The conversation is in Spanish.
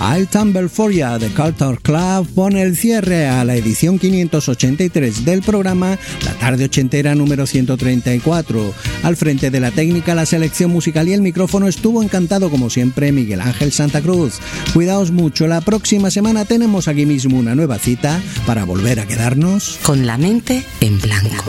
I'll Tumble For Ya de Culture Club pone el cierre a la edición 583 del programa La Tarde Ochentera número 134. Al frente de la técnica, la selección musical y el micrófono estuvo encantado como siempre Miguel Ángel Santa Cruz. Cuidaos mucho, la próxima semana tenemos aquí mismo una nueva cita para volver a quedarnos con la mente en blanco.